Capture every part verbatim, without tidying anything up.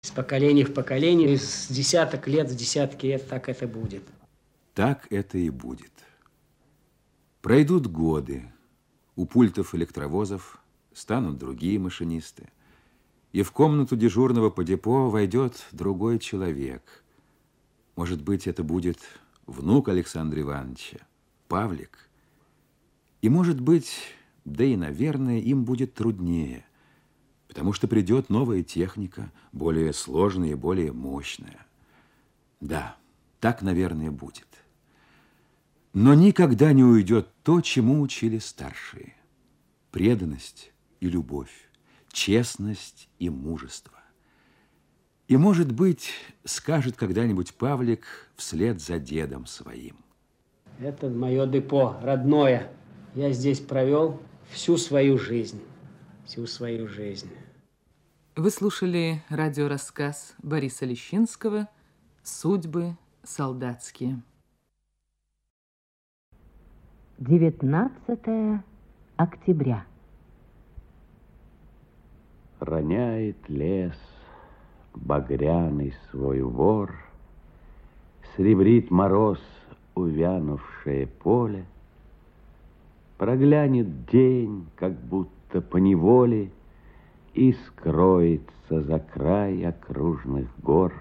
С поколения в поколение, с десяток лет, с десятки лет так это будет. Так это и будет. Пройдут годы, у пультов электровозов станут другие машинисты, и в комнату дежурного по депо войдет другой человек. Может быть, это будет внук Александра Ивановича, Павлик. И, может быть, да и, наверное, им будет труднее, потому что придет новая техника, более сложная и более мощная. Да, так, наверное, будет. Но никогда не уйдет то, чему учили старшие. Преданность и любовь, честность и мужество. И, может быть, скажет когда-нибудь Павлик вслед за дедом своим: это мое депо, родное. Я здесь провел всю свою жизнь. Всю свою жизнь. Вы слушали радиорассказ Бориса Лещинского «Судьбы солдатские». девятнадцатое октября. Роняет лес багряный свой вор, сребрит мороз увянувшее поле, проглянет день, как будто поневоле, и скроется за край окружных гор.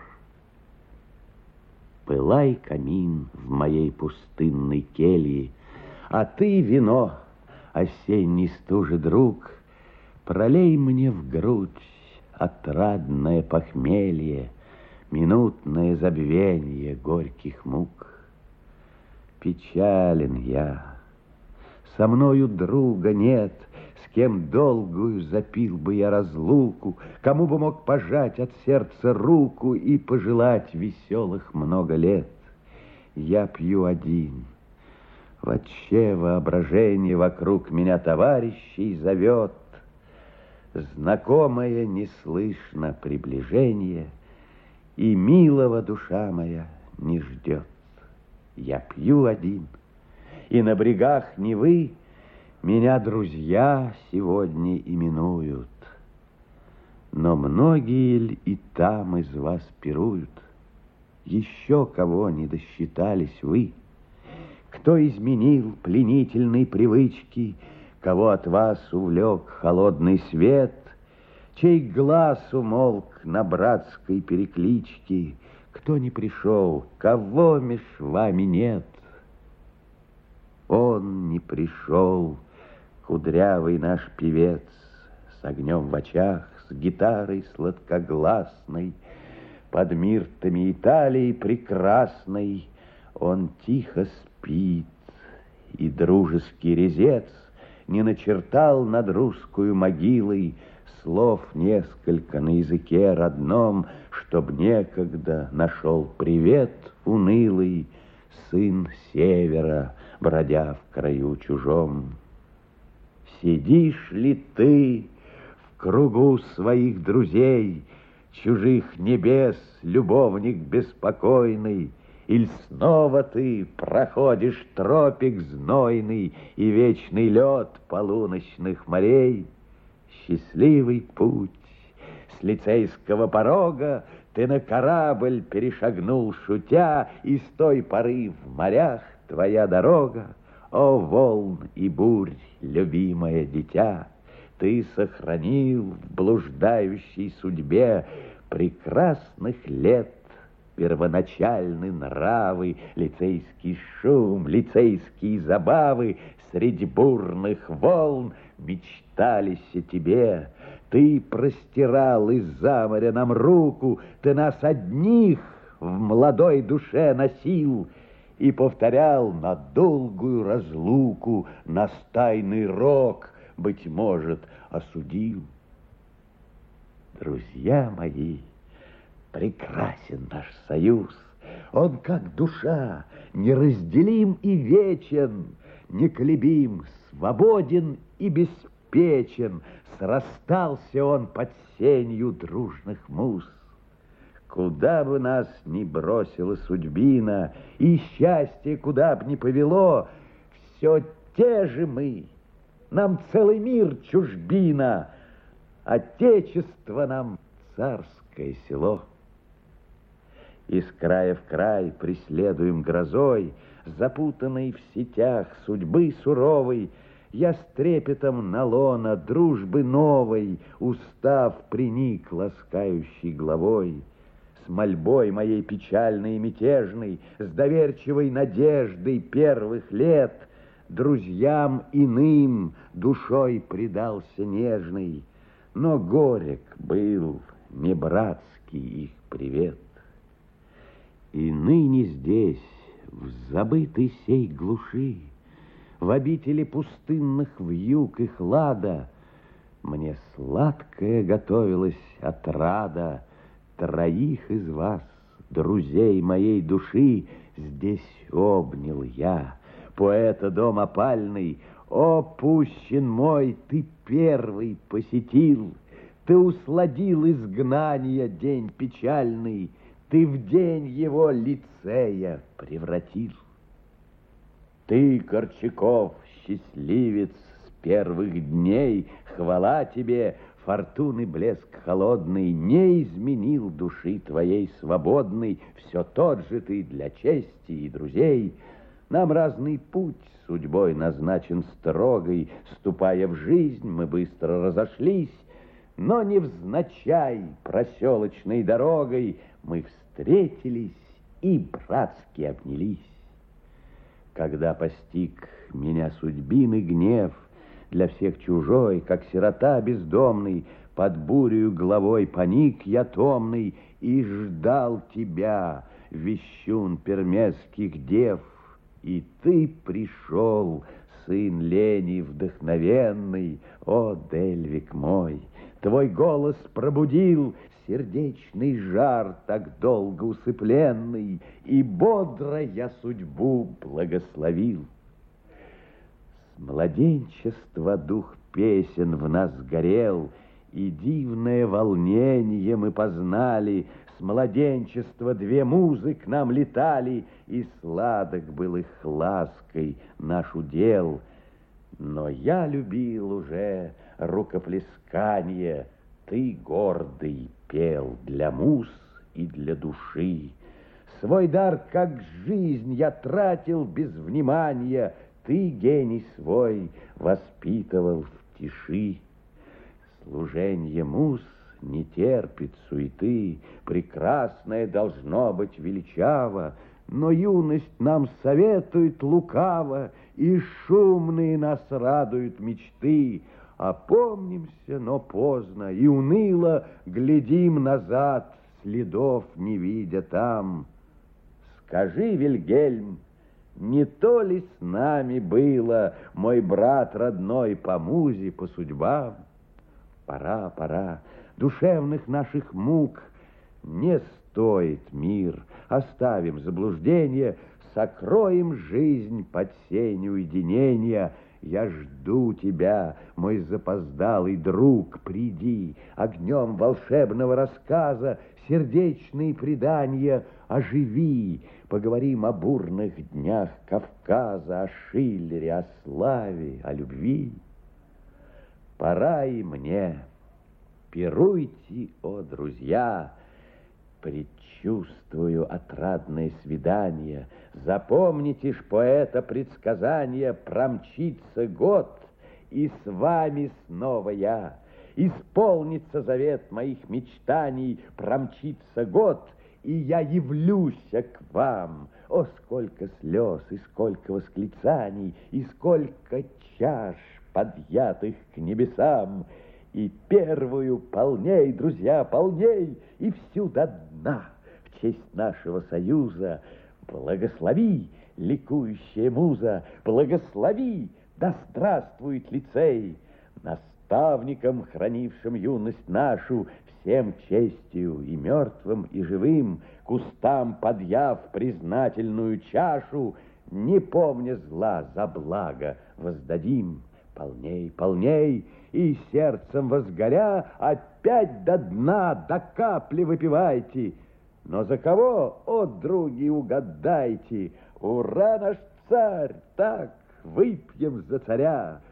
Пылай, камин, в моей пустынной келье, а ты, вино, осенний стужи друг, пролей мне в грудь отрадное похмелье, минутное забвенье горьких мук. Печален я, со мною друга нет, с кем долгую запил бы я разлуку, кому бы мог пожать от сердца руку и пожелать веселых много лет. Я пью один. Вообще воображение вокруг меня товарищей зовет. Знакомое не слышно приближение, и милого душа моя не ждет. Я пью один, и на брегах Невы меня друзья сегодня именуют. Но многие ли и там из вас пируют? Еще кого не досчитались вы? Кто изменил пленительной привычки, кого от вас увлек холодный свет, чей глаз умолк на братской перекличке, кто не пришел, кого меж вами нет? Он не пришел, кудрявый наш певец, с огнем в очах, с гитарой сладкогласной, под миртами Италии прекрасной. Он тихо спит, и дружеский резец не начертал над русскую могилой слов несколько на языке родном, чтоб некогда нашел привет унылый сын севера, бродя в краю чужом. Сидишь ли ты в кругу своих друзей, чужих небес, любовник беспокойный, иль снова ты проходишь тропик знойный и вечный лед полуночных морей? Счастливый путь! С лицейского порога ты на корабль перешагнул, шутя, и с той поры в морях твоя дорога. О, волн и бурь, любимое дитя, ты сохранил в блуждающей судьбе прекрасных лет первоначальные нравы, лицейский шум, лицейские забавы. Среди бурных волн мечтались о тебе. Ты простирал из-за моря нам руку, ты нас одних в молодой душе носил и повторял на долгую разлуку, нас тайный рок, быть может, осудил. Друзья мои, прекрасен наш союз, он как душа, неразделим и вечен, неколебим, свободен и беспечен. Срастался он под сенью дружных муз. Куда бы нас ни бросила судьбина, и счастье куда б ни повело, все те же мы, нам целый мир чужбина, отечество нам царское село. Из края в край преследуем грозой, запутанной в сетях судьбы суровой, я с трепетом на лоно дружбы новой, устав, приник ласкающей главой. С мольбой моей печальной и мятежной, с доверчивой надеждой первых лет, друзьям иным душой предался нежный, но горек был не братский их привет. И ныне здесь, в забытой сей глуши, в обители пустынных вьюг и хлада, мне сладкая готовилась отрада. Троих из вас, друзей моей души, здесь обнял я. Поэта дом опальный, о, пущен мой, ты первый посетил, ты усладил изгнания день печальный, ты в день его лицея превратил. Ты, Корчаков, счастливец с первых дней, хвала тебе, фортуны блеск холодный не изменил души твоей свободной, все тот же ты для чести и друзей. Нам разный путь судьбой назначен строгой, ступая в жизнь, мы быстро разошлись, но невзначай проселочной дорогой мы встретились и братски обнялись. Когда постиг меня судьбины гнев, для всех чужой, как сирота бездомный, под бурею головой поник я томный и ждал тебя, вещун пермесских дев. И ты пришел, сын лени вдохновенный, о, Дельвик мой, твой голос пробудил сердечный жар, так долго усыпленный, и бодро я судьбу благословил. С младенчества дух песен в нас горел, и дивное волнение мы познали. С младенчества две музы к нам летали, и сладок был их лаской наш удел. Но я любил уже рукоплесканье, ты, гордый, пел для муз и для души. Свой дар, как жизнь, я тратил без внимания, ты, гений свой, воспитывал в тиши. Служенье муз не терпит суеты, прекрасное должно быть величаво, но юность нам советует лукаво, и шумные нас радуют мечты. Опомнимся, но поздно, и уныло глядим назад, следов не видя там. Скажи, Вильгельм, не то ли с нами было, мой брат родной, по музе, по судьбам? Пора, пора, душевных наших мук не стоит мир, оставим заблуждение, сокроем жизнь под сень уединения. Я жду тебя, мой запоздалый друг, приди, огнем волшебного рассказа сердечные предания оживи, поговорим о бурных днях Кавказа, о Шиллере, о славе, о любви. Пора и мне, пируйте, о друзья, предчувствую отрадное свидание. Запомните ж, поэта предсказания, промчится год, и с вами снова я. Исполнится завет моих мечтаний, промчится год, и я явлюсь к вам. О, сколько слез и сколько восклицаний, и сколько чаш, подъятых к небесам. И первую полней, друзья, полней, и всю до дна в честь нашего союза. Благослови, ликующая муза, благослови, да здравствует лицей. Наставником, хранившим юность нашу, всем честью и мертвым, и живым, к устам подъяв признательную чашу, не помня зла, за благо воздадим. Полней, полней, и сердцем возгоря, опять до дна, до капли выпивайте. Но за кого, о, други, угадайте? Ура, наш царь! Так, выпьем за царя!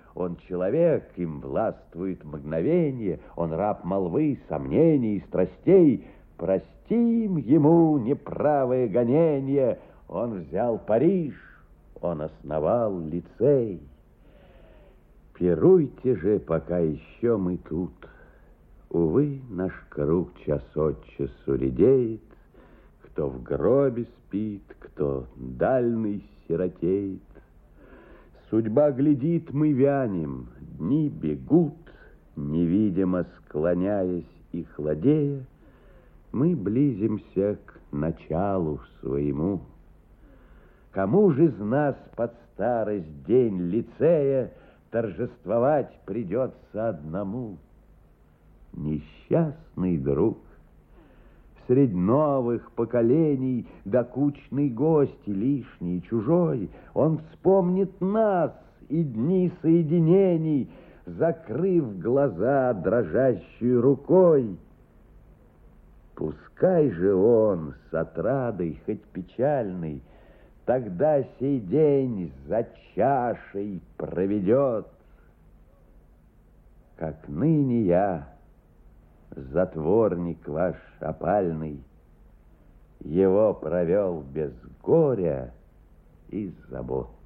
Он человек, им властвует мгновенье, он раб молвы, сомнений и страстей. Простим ему неправое гонение, он взял Париж, он основал лицей. Пируйте же, пока еще мы тут. Увы, наш круг час от часу редеет, кто в гробе спит, кто дальний сиротеет. Судьба глядит, мы вянем, дни бегут, невидимо склоняясь и хладея, мы близимся к началу своему. Кому же из нас под старость день лицея торжествовать придется одному? Несчастный друг, средь новых поколений докучный гость и лишний, чужой, он вспомнит нас и дни соединений, закрыв глаза дрожащей рукой. Пускай же он с отрадой, хоть печальной, тогда сей день за чашей проведет, как ныне я, затворник ваш опальный, его провел без горя и забот.